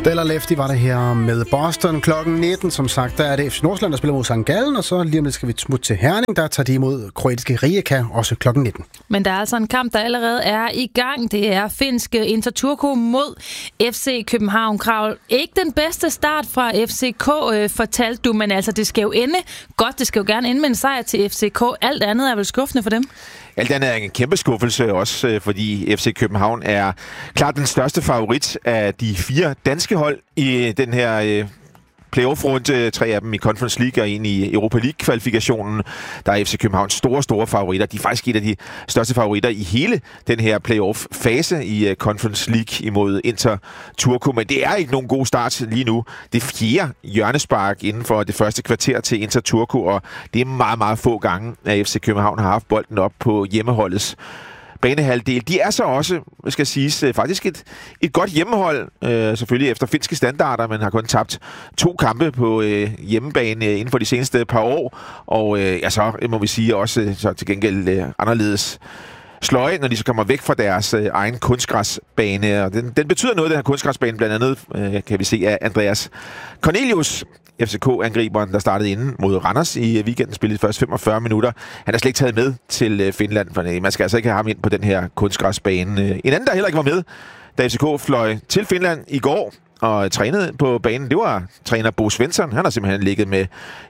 Stellar Lefty var det her med Boston klokken 19. Som sagt, der er det FC Nordsjælland, der spiller mod St. Gallen, og så lige om lidt skal vi smutte til Herning. Der tager de imod kroatiske Rijeka, også klokken 19. Men der er altså en kamp, der allerede er i gang. Det er finske Inter Turku mod FC København. Krav, ikke den bedste start fra FCK, fortalte du, men altså det skal jo ende godt. Det skal jo gerne ende med en sejr til FCK. Alt andet er vel skuffende for dem? Alt andet er en kæmpe skuffelse også, fordi FC København er klart den største favorit af de 4 danske hold i den her playoff-runde. 3 af dem i Conference League og en i Europa League-kvalifikationen. Der er FC Københavns store favoritter. De er faktisk et af de største favoritter i hele den her playoff-fase i Conference League imod Inter Turku. Men det er ikke nogen god start lige nu. Det er 4. hjørnespark inden for det første kvarter til Inter Turku, og det er meget få gange, at FC København har haft bolden op på hjemmeholdets banehalvdel. De er så også, skal siges, faktisk et godt hjemmehold, selvfølgelig efter finske standarder, men har kun tabt 2 kampe på hjemmebane inden for de seneste par år, og så må vi sige også så til gengæld anderledes sløje, når de så kommer væk fra deres egen kunstgræsbane, og den betyder noget, den her kunstgræsbane, blandt andet kan vi se af Andreas Cornelius, FCK-angriberen, der startede inde mod Randers i weekenden, spillede de første 45 minutter. Han er slet ikke taget med til Finland, for man skal altså ikke have ham ind på den her kunstgræsbane. En anden, der heller ikke var med, da FCK fløj til Finland i går og trænede på banen, det var træner Bo Svensson. Han har simpelthen ligget med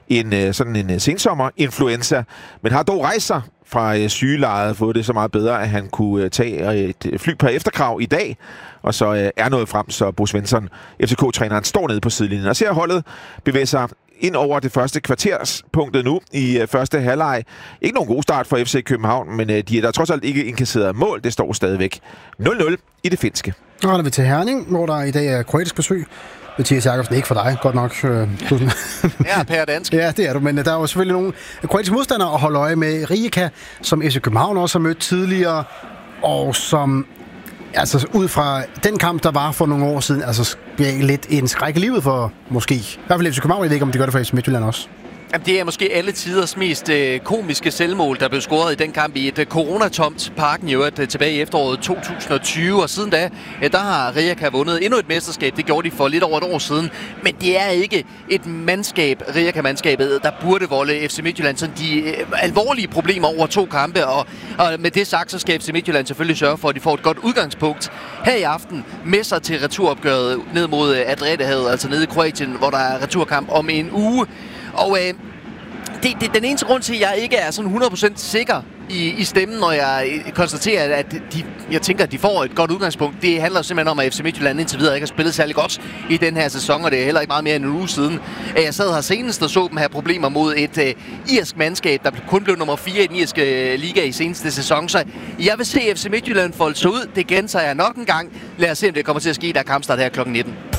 en sensommer-influenza, men har dog rejst sig fra sygelejet, fået det så meget bedre, at han kunne tage et fly på efterkrav i dag, og så er nået frem, så Bo Svensson, FCK-træneren, står nede på sidelinjen og ser holdet bevæge sig ind over det første kvarterspunktet nu i første halvleg. Ikke nogen god start for FC København, men de er der trods alt ikke indkasseret mål. Det står stadigvæk 0-0 i det finske. Nu er vi til Herning, hvor der i dag er kroatisk besøg. Mathias Jakobsen, ikke for dig, godt nok. Ja, per dansk. Ja, det er du, men der er jo selvfølgelig nogle kroatiske modstandere at holde øje med. Rijeka, som FC København også har mødt tidligere, og som altså ud fra den kamp, der var for nogle år siden, altså bliver lidt en skræk i livet for måske. I hvert fald FC København, jeg ved ikke, om de gør det for FC Midtjylland også. Jamen, det er måske alle tiders mest komiske selvmål, der blev scoret i den kamp i et coronatomt Parken i øvrigt tilbage i efteråret 2020. Og siden da, der har Rijeka vundet endnu et mesterskab. Det gjorde de for lidt over et år siden. Men det er ikke et mandskab, Rijeka-mandskabet, der burde volde FC Midtjylland sådan de alvorlige problemer over 2 kampe. Og med det sagt, så skal FC Midtjylland selvfølgelig sørge for, at de får et godt udgangspunkt her i aften med sig til returopgøret ned mod Adriaterhavet, altså nede i Kroatien, hvor der er returkamp om en uge. Og den eneste grund til, at jeg ikke er sådan 100% sikker i stemmen, når jeg konstaterer, at jeg tænker, at de får et godt udgangspunkt, det handler simpelthen om, at FC Midtjylland indtil videre ikke har spillet særlig godt i den her sæson, og det er heller ikke meget mere end en uge siden. Jeg sad her senest og så dem have problemer mod et irsk mandskab, der kun blev nummer 4 i den irske liga i seneste sæson, så jeg vil se FC Midtjylland folde sig ud. Det gentager jeg nok en gang. Lad os se, om det kommer til at ske, der er kampstart her klokken 19.